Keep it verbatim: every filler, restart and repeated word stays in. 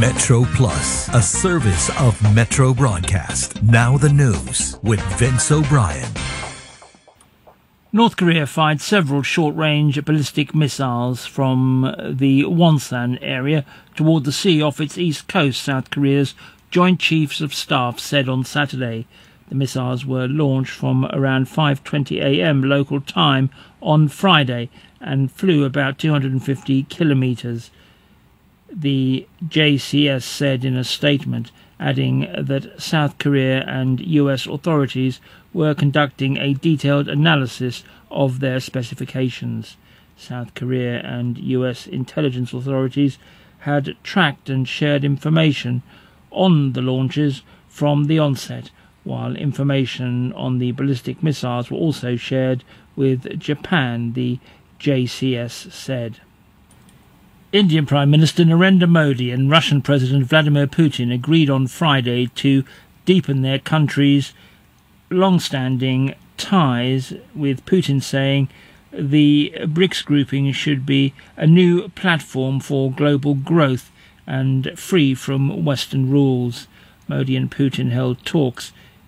Metro Plus, a service of Metro Broadcast. Now the news with Vince O'Brien. North Korea fired several short-range ballistic missiles from the Wonsan area toward the sea off its east coast, South Korea's Joint Chiefs of Staff said on Saturday. The missiles were launched from around five twenty a m local time on Friday and flew about two hundred fifty kilometres. The J C S said in a statement, adding that South Korea and U S authorities were conducting a detailed analysis of their specifications. South Korea and U S intelligence authorities had tracked and shared information on the launches from the onset, while information on the ballistic missiles were also shared with Japan, the J C S said. Indian Prime Minister Narendra Modi and Russian President Vladimir Putin agreed on Friday to deepen their countries' long-standing ties, with Putin saying the BRICS grouping should be a new platform for global growth and free from Western rules. Modi and Putin held talks